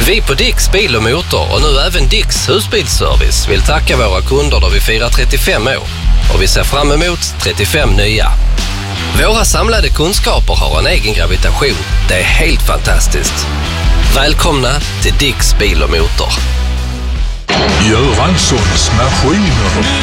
Vi på Dicks Bil och Motor och nu även Dicks Husbilsservice vill tacka våra kunder då vi firar 35 år. Och vi ser fram emot 35 nya. Våra samlade kunskaper har en egen gravitation. Det är helt fantastiskt. Välkomna till Dicks Bil och Motor. Göranssons maskiner.